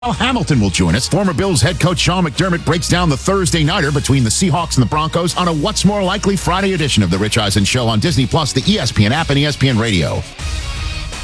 Hamilton will join us. Former Bills head coach Sean McDermott breaks down the Thursday nighter between the Seahawks and the Broncos on a What's More Likely Friday edition of The Rich Eisen Show on Disney Plus, the ESPN app, and ESPN Radio.